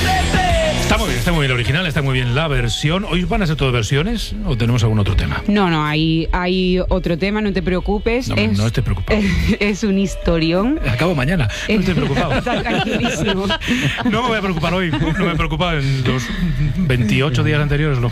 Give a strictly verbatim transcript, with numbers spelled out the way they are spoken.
Está muy bien, está muy bien el original, está muy bien la versión. ¿Hoy van a ser todas versiones o tenemos algún otro tema? No, no, hay, hay otro tema, no te preocupes. No, es, no estoy preocupado. Es, es un historión. Acabo mañana, no estoy preocupado. Está tranquilísimo. No me voy a preocupar hoy, no me he preocupado en los veintiocho días anteriores.